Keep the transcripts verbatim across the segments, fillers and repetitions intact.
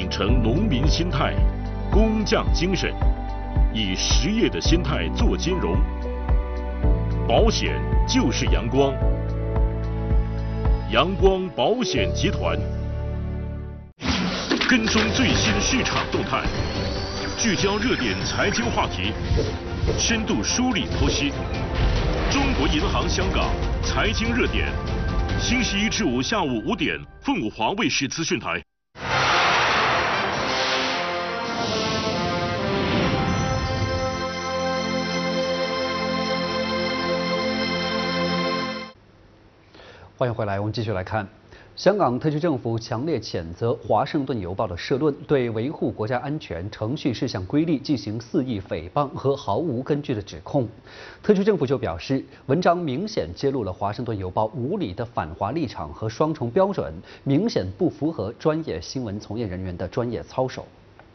秉承农民心态、工匠精神，以实业的心态做金融。保险就是阳光，阳光保险集团跟踪最新市场动态，聚焦热点财经话题，深度梳理剖析。中国银行香港财经热点，星期一至五下午五点，凤舞华卫视资讯台。 欢迎回来，我们继续来看。香港特区政府强烈谴责《华盛顿邮报》的社论对维护国家安全程序事项规例进行肆意诽谤和毫无根据的指控。特区政府就表示，文章明显揭露了《华盛顿邮报》无理的反华立场和双重标准，明显不符合专业新闻从业人员的专业操守。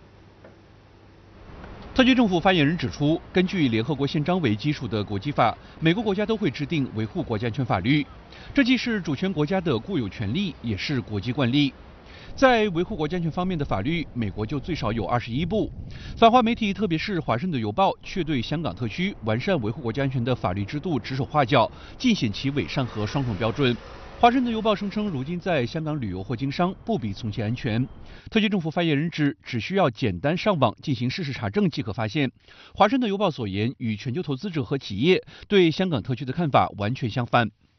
特区政府发言人指出，根据联合国宪章为基础的国际法，每个国家都会制定维护国家安全法律，这既是主权国家的固有权利，也是国际惯例。在维护国家安全方面的法律，美国就最少有二十一部。反华媒体，特别是《华盛顿邮报》，却对香港特区完善维护国家安全的法律制度指手画脚，尽显其伪善和双重标准。华盛顿邮报声称，如今在香港旅游或经商不比从前安全。特区政府发言人指，只需要简单上网进行事实查证即可发现，华盛顿邮报所言与全球投资者和企业对香港特区的看法完全相反。